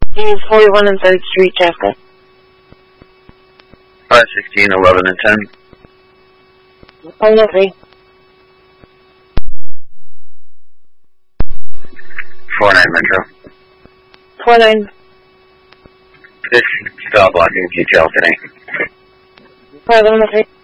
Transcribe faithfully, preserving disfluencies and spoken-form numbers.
Use forty-one and third Street, Jessica. five sixteen, eleven, and ten. Oh, no, three. four nine Metro. four nine. This stall blocking detail today. five eleven, three.